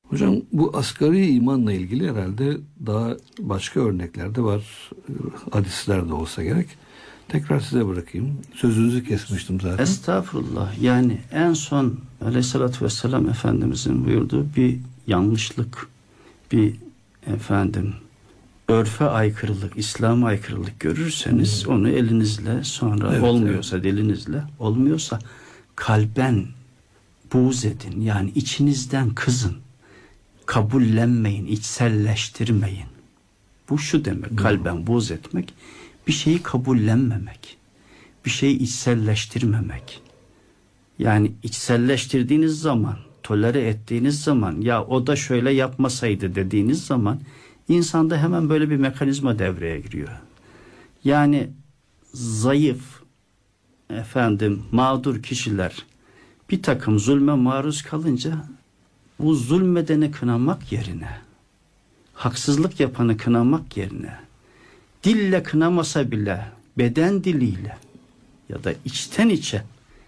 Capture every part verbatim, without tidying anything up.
Hocam bu asgari imanla ilgili herhalde daha başka örnekler de var. Hadisler de olsa gerek. Tekrar size bırakayım. Sözünüzü kesmiştim zaten. Estağfurullah. Yani en son Aleyhisselatü Vesselam Efendimizin buyurduğu bir yanlışlık, bir efendim örfe aykırılık, İslam'a aykırılık görürseniz hmm. onu elinizle, sonra evet, olmuyorsa evet. dilinizle, olmuyorsa kalben buğz edin. Yani içinizden kızın. Kabullenmeyin, içselleştirmeyin. Bu şu demek, kalben buğz etmek, bir şeyi kabullenmemek, bir şeyi içselleştirmemek. Yani içselleştirdiğiniz zaman, tolere ettiğiniz zaman, ya o da şöyle yapmasaydı dediğiniz zaman, insanda hemen böyle bir mekanizma devreye giriyor. Yani zayıf, efendim, mağdur kişiler bir takım zulme maruz kalınca, bu zulmedeni kınamak yerine, haksızlık yapanı kınamak yerine, dille kınamasa bile beden diliyle ya da içten içe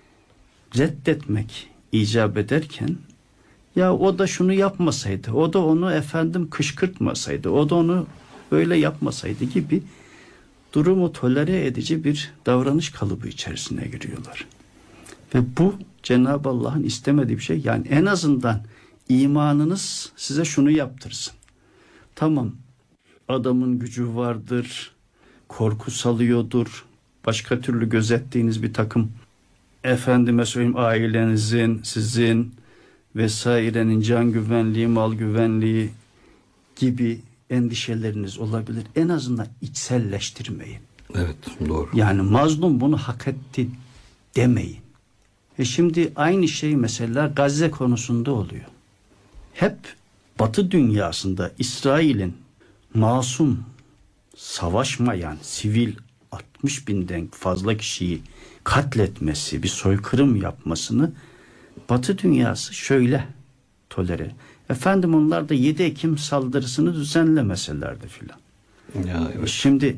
reddetmek icap ederken, ya o da şunu yapmasaydı, o da onu efendim kışkırtmasaydı, o da onu böyle yapmasaydı gibi durumu tolere edici bir davranış kalıbı içerisine giriyorlar. Ve bu Cenab-ı Allah'ın istemediği bir şey. Yani en azından imanınız size şunu yaptırsın. Tamam, adamın gücü vardır, korku salıyordur, başka türlü gözettiğiniz bir takım, efendime söyleyeyim, ailenizin, sizin vesairenin can güvenliği, mal güvenliği gibi endişeleriniz olabilir. En azından içselleştirmeyin. Evet, doğru. Yani mazlum bunu hak etti demeyin. E şimdi aynı şey mesela Gazze konusunda oluyor. Hep Batı dünyasında İsrail'in masum, savaşmayan, sivil altmış binden fazla kişiyi katletmesi, bir soykırım yapmasını Batı dünyası şöyle tolere. Efendim onlar da yedi Ekim saldırısını düzenlemeselerdi filan. Ya, evet. Şimdi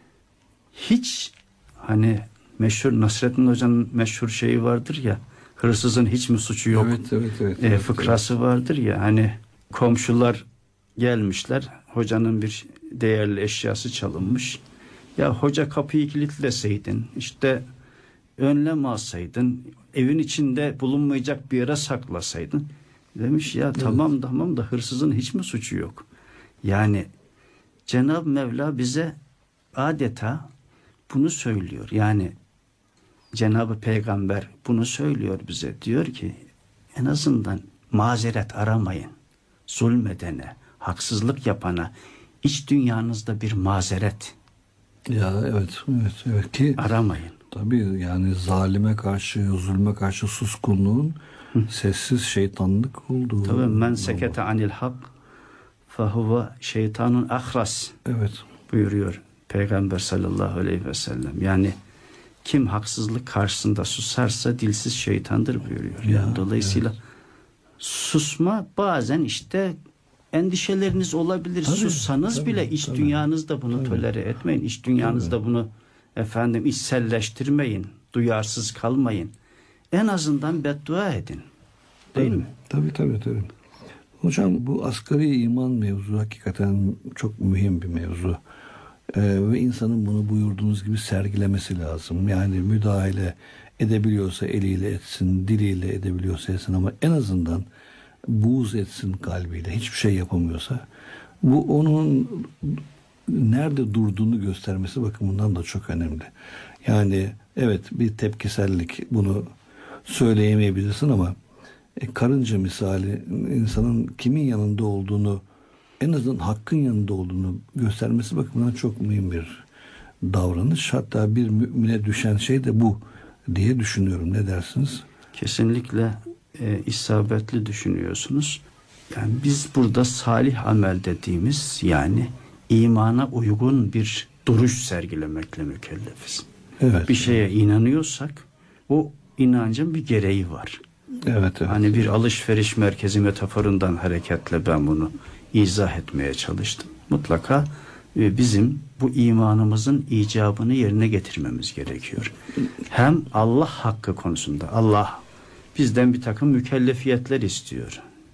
hiç hani meşhur Nasrettin Hoca'nın meşhur şeyi vardır ya, hırsızın hiç mi suçu yok? Evet, evet, evet, e, evet, fıkrası evet. vardır ya, hani komşular gelmişler, hocanın bir değerli eşyası çalınmış. Ya hoca kapıyı kilitleseydin, işte önlem alsaydın, evin içinde bulunmayacak bir yere saklasaydın. Demiş ya evet. tamam tamam da hırsızın hiç mi suçu yok? Yani Cenab-ı Mevla bize adeta bunu söylüyor. Yani Cenab-ı Peygamber bunu söylüyor bize. Diyor ki en azından mazeret aramayın. Zulmedene, haksızlık yapana iç dünyanızda bir mazeret. Ya evet, evet, evet ki aramayın. Tabii yani zalime karşı, zulme karşı suskunluğun Hı. sessiz şeytanlık olduğu. Tabii men sekete anil hak fehuve şeytanun ahras. Evet. Buyuruyor Peygamber sallallahu aleyhi ve sellem. Yani kim haksızlık karşısında susarsa dilsiz şeytandır buyuruyor. Ya, yani dolayısıyla evet. susma bazen işte endişeleriniz olabilir. Tabii, Sussanız tabii, bile iç tabii, dünyanızda bunu tabii. tolere etmeyin. İç dünyanızda tabii. bunu efendim içselleştirmeyin. Duyarsız kalmayın. En azından beddua edin. Değil tabii, mi? Tabii tabii tabii. Hocam bu asgari iman mevzu hakikaten çok mühim bir mevzu. Ee, ve insanın bunu buyurduğunuz gibi sergilemesi lazım. Yani müdahale edebiliyorsa eliyle etsin, diliyle edebiliyorsa etsin ama en azından buğz etsin kalbiyle. Hiçbir şey yapamıyorsa bu onun nerede durduğunu göstermesi bakımından da çok önemli. Yani evet bir tepkisellik, bunu söyleyemeyebilirsin ama e, karınca misali insanın kimin yanında olduğunu, en azından hakkın yanında olduğunu göstermesi bakımından çok mühim bir davranış. Hatta bir mümine düşen şey de bu diye düşünüyorum. Ne dersiniz? Kesinlikle e, isabetli düşünüyorsunuz. Yani biz burada salih amel dediğimiz, yani imana uygun bir duruş sergilemekle mükellefiz. Evet. Bir şeye inanıyorsak o inancın bir gereği var. Evet, evet. Hani bir alışveriş merkezi metaforundan hareketle ben bunu izah etmeye çalıştım. Mutlaka e, bizim bu imanımızın icabını yerine getirmemiz gerekiyor. Hem Allah hakkı konusunda Allah bizden bir takım mükellefiyetler istiyor.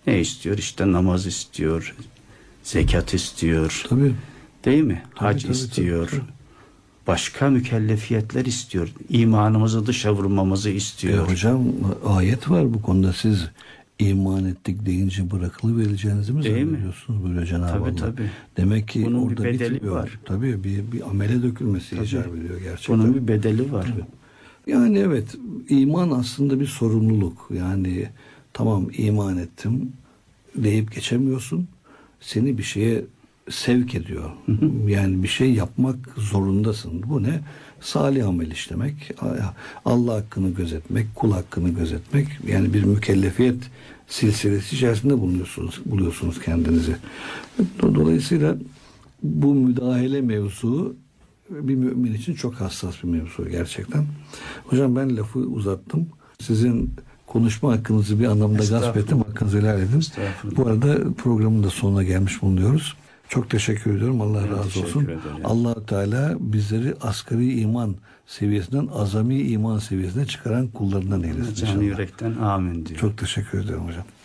Ne istiyor? İşte namaz istiyor, zekat istiyor, Tabii. değil mi? Tabii, Hac tabii, istiyor. tabii, tabii. Başka mükellefiyetler istiyor. İmanımızı dışa vurmamızı E, istiyor. hocam ayet var bu konuda, siz iman ettik deyince bırakılı vereceğinizi mi Değil mi? zannediyorsunuz böyle Cenab-ı Tabii, Allah? tabii. Demek ki Bunun bir orada bedeli bitmiyor. var. Tabii bir, bir amele dökülmesi Tabii. icap ediyor gerçekten. Bunun bir bedeli var. Tabii. Yani evet, iman aslında bir sorumluluk. Yani tamam iman ettim deyip geçemiyorsun. Seni bir şeye sevk ediyor. Hı hı. Yani bir şey yapmak zorundasın. Bu ne? Salih amel işlemek, Allah hakkını gözetmek, kul hakkını gözetmek. Yani bir mükellefiyet silsilesi içerisinde bulunuyorsunuz, buluyorsunuz kendinizi. Dolayısıyla bu müdahale mevzu bir mümin için çok hassas bir mevzu gerçekten. Hocam ben lafı uzattım. Sizin konuşma hakkınızı bir anlamda gasp ettim. Hakkınızı helal edin. Bu arada programın da sonuna gelmiş bulunuyoruz. Çok teşekkür ediyorum. Allah Ben razı teşekkür olsun. ederim. Allah Teala bizleri asgari iman seviyesinden azami iman seviyesine çıkaran kullarından eylesin. Canı inşallah. yürekten amin diyor. Çok teşekkür ederim hocam.